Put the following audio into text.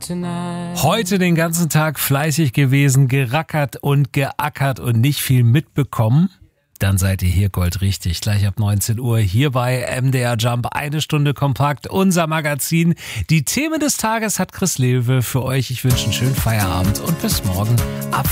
Heute den ganzen Tag fleißig gewesen, gerackert und geackert und nicht viel mitbekommen? Dann seid ihr hier goldrichtig. Gleich ab 19 Uhr hier bei MDR Jump. 1 Stunde kompakt, unser Magazin. Die Themen des Tages hat Chris Lewe für euch. Ich wünsche einen schönen Feierabend und bis morgen ab